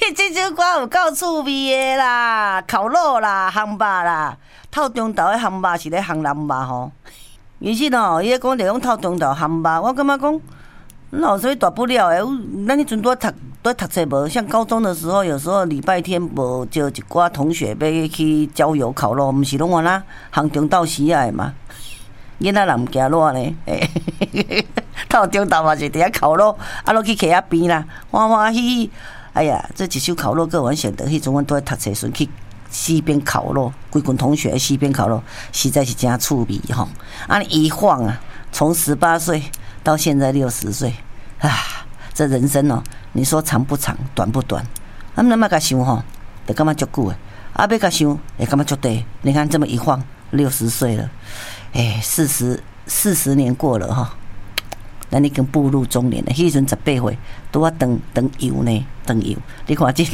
这首歌有够趣味的啦，烤肉啦，烘肉啦，透中昼的烘肉是咧烘南肉吼。其实吼，伊咧讲着讲透中昼烘肉，我感觉讲，哪有啥物大不了的？咱迄阵都读册无，像高中的时候，有时候礼拜天无就一寡同学要去郊游烤肉，毋是拢安那烘中昼时啊嘛。囡仔人毋惊热呢，透中昼嘛是伫遐烤肉，落去溪仔边啦，欢欢喜喜。哎呀，这一首烤肉歌，阮选择迄阵阮都在读册时去溪边烤肉，规群同学在溪边烤肉，实在是真趣味吼。一晃啊，从18岁到现在60岁，啊，这人生哦，你说长不长，短不短？咱要甲想吼，就感觉足久诶，要甲想，会感觉足短。你看这么一晃，60岁了。40年过了哈，咱已经步入中年了。迄阵18岁，拄啊长油呢，长油。你看这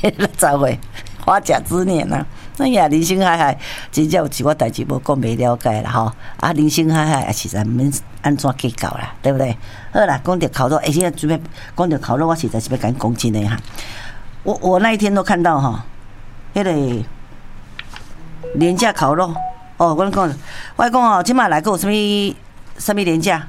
60岁花甲之年啊，哎呀，人生海海，真正有一寡代志无讲袂了解啦吼。人生海海也实在免安怎计较啦，对不对？好啦，讲到烤肉，现在准备讲到烤肉，我实在是要跟你讲真的哈。我那一天都看到哈，迄个廉价烤肉。哦，我讲哦，即马来个有什么年假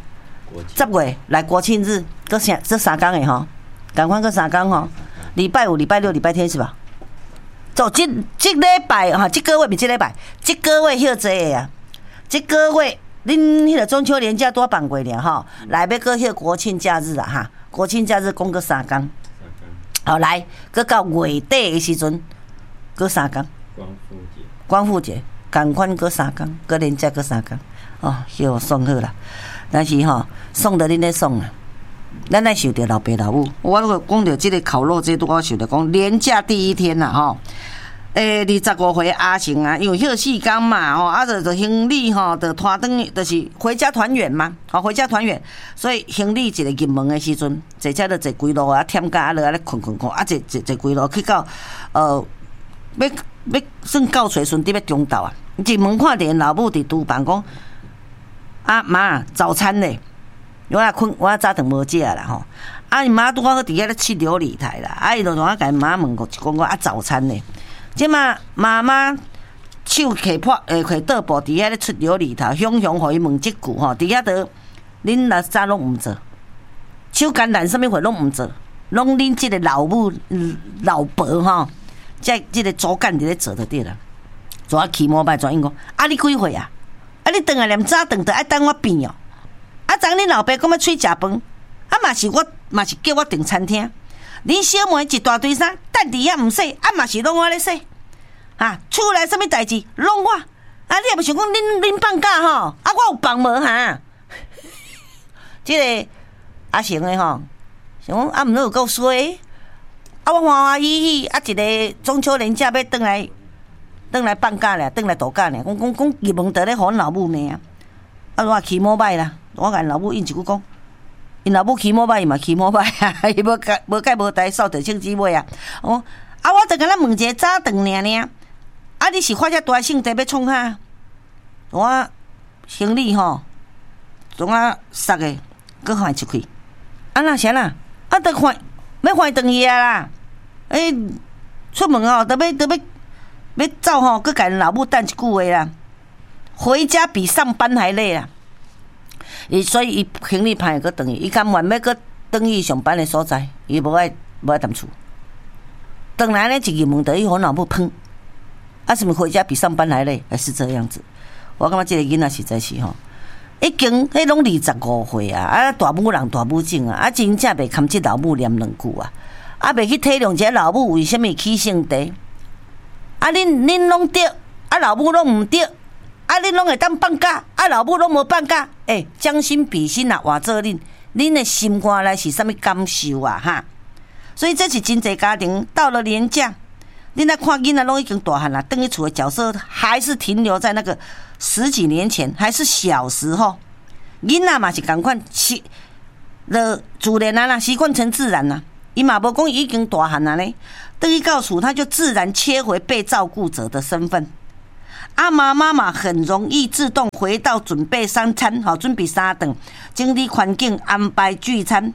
？10月来国庆日，这3天的吼，赶快个3天吼，礼拜五、礼拜六、礼拜天是吧？走，这礼拜哈，这个月比这礼拜，这个月休济的啊，这个月恁迄个中秋连假多办过了吼，来要个迄个国庆假日啊哈，国庆假日讲个3天，好来，个到月底的时阵，个3天，光复节。赶快过3天，过连假过3天，哦，许送好啦。但是吼，送的恁咧送啊，咱来想着老爸老母。我讲着这个烤肉这我想着讲连假第一天啦吼，25岁阿成啊，因为休4天嘛吼，就行李吼，就拖转，就是回家团圆嘛，吼回家团圆，所以行李一个入门的时阵，坐车就坐规路啊，忝甲落来困，坐规路去到要算到找顺伫要中昼啊，进门看见老母伫厨房讲：“啊妈，早餐咧！”我早顿无食啦吼。伊妈拄好伫遐咧切琉璃台啦，伊就同我甲妈问过，讲我早餐咧。即嘛妈妈手摕倒布伫遐咧出琉璃台，雄雄互伊问即句吼，伫遐都恁若早拢毋做，手干烂啥物货拢毋做，拢恁即个老母老婆吼。即个主干伫咧做就对啦，做啊起毛摆转因讲，你几岁啊？你顿来连早顿就爱等我变哦。昨恁老爸讲要出去食饭，嘛是叫我订餐厅。恁小妹一大堆衫，等伫遐毋洗，嘛是拢我咧洗。厝内什么代志拢我。你也无想讲恁放假吼？我有放无哈？即个阿成的吼，想讲毋过有够衰。我欢欢喜喜一个中秋连假要转来放假咧，转来度假咧。讲入门得咧，互阮老母骂啊！我骑摩拜啦，我甲老母应一句讲，因老母骑摩拜嘛骑摩拜啊，伊无台扫地清子尾啊。我就甲咱问一个早顿尔，你是发遮大性地要创哈？我行李吼，总塞个，搁换出去。哪是啦？得换。要换转去啊啦！出门哦，都要走吼，搁甲老母等一句话啦。回家比上班还累啦。所以伊行李派搁转去，伊甘愿要搁转去上班的所在，伊无爱踮厝。转来呢，一入门就去互老母喷。什么回家比上班还累？是这样子。我感觉这个囡仔实在是吼。已经迄拢25岁啊！大母人大母种啊！真正袂堪即老母念2句啊！袂去体谅一下老母为什么起性地？恁拢对，老母拢毋对，恁拢会当放假，老母拢无放假。将心比心啊，换做恁的心肝内是啥物感受啊？哈！所以这是真侪家庭到了年假，恁来看囡仔拢已经大汉啦，等于厝的角色还是停留在那个10几年前，还是小时候。囡仔嘛是同款，自然啦，习惯成自然啦。伊嘛无讲已经大汉啦呢，等于到厝他就自然切回被照顾者的身份。妈妈嘛很容易自动回到准备3餐，准备3顿，整理环境，安排聚餐。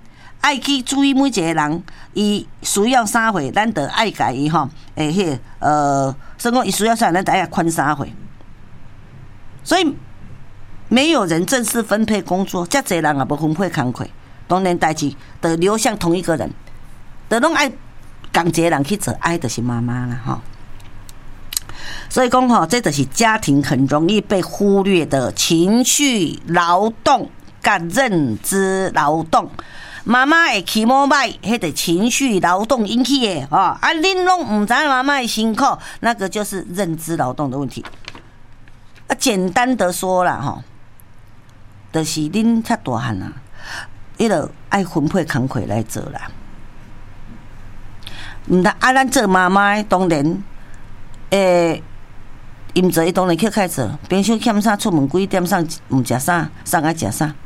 爱去注意每一个人，伊需要啥货，咱得爱甲伊吼，所以讲伊需要啥，咱得爱宽啥货。所以没有人正式分配工作，遮侪人也无分配工课，当然代志得流向同一个人，得拢爱共一个人去做，爱就是妈妈啦吼。所以讲吼，这就是家庭很容易被忽略的情绪劳动跟认知劳动。妈妈的起毛歹，迄个情绪劳动引起的啊，恁拢唔知妈妈的辛苦，那个就是认知劳动的问题。简单的说啦吼，就是恁较大汉啊，伊就爱分配工课来做啦。唔得咱做妈妈当然，伊毋做，伊当然去开做。平常欠啥出门几点送毋食啥，送爱食啥。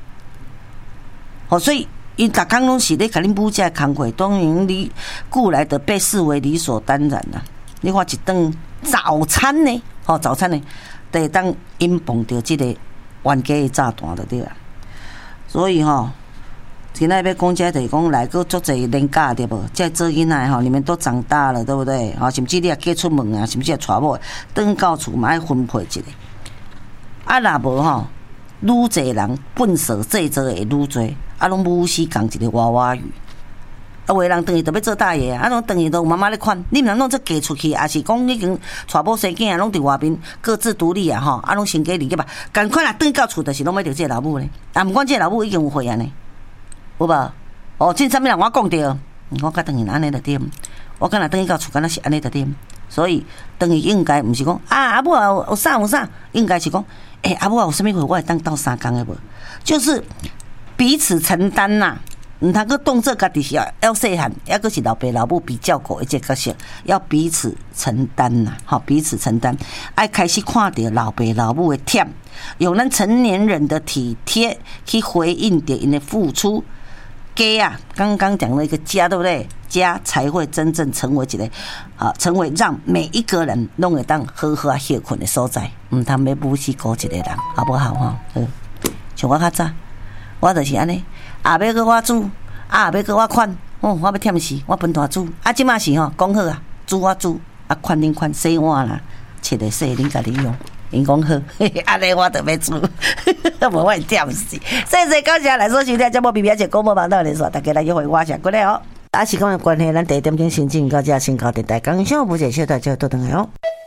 所以伊逐工拢是咧甲恁母遮工课，当然你故来的被视为理所当然啦。你看一顿早餐呢，早餐呢，得当因碰到即个冤家的炸弹就对啦。所以今仔要讲，这就是讲来个足侪年假对无？这做囡仔你们都长大了，对不对？甚至你也嫁出门啊，甚至也娶某，转到厝嘛爱分配一下。若无愈侪人笨手细做会愈侪，拢母死讲一个娃娃鱼。有的人等于特别做大爷拢等于都有妈妈咧款。你毋通弄这嫁出去，也是讲已经娶某生囝拢伫外面各自独立啊拢成家立业吧。赶快啊，转到厝就是拢要着这个老母咧。毋管这个老母已经有岁啊呢。有无？真啥物人我讲着，我甲等于安尼就对。我敢若等于到厝，敢若是安尼就对。所以等于应该毋是讲阿母有啥，应该是讲，阿母有啥物货我会当斗相共的无？就是彼此承担呐。毋通去当做家己是要细汉，抑个是老爸老母比较过一个角色，要彼此承担呐，彼此承担，爱开始看到老爸老母的忝，用咱成年人的体贴去回应着因的付出。家啊，刚刚讲了一个家，对不对？家才会真正成为一个成为让每一个人拢会当好好休困的所在。毋通要母死顾一个人，好不好像我较早，我就是安尼，要搁我煮，要搁我款，我要忝死，我分大煮。即马是讲好啊，煮我煮，款恁款，洗碗啦，切个洗恁家己用。因讲好，安尼我就要煮，无我会忝死。谢谢感谢来收听节目，比比姐广播频道连线，大家来约会我下过来哦。时间的关系，咱第一点钟先进到这先交电台，感谢不谢谢大家多等来哦。